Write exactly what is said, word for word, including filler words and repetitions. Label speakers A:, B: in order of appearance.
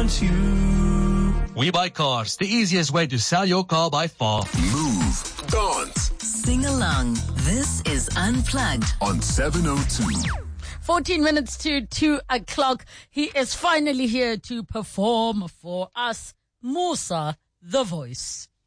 A: want you.
B: We Buy Cars, the easiest way to sell your car by far.
C: Move, dance,
D: sing along. This is Unplugged
C: on seven oh two.
E: fourteen minutes to two o'clock. He is finally here to perform for us. Musa, the voice.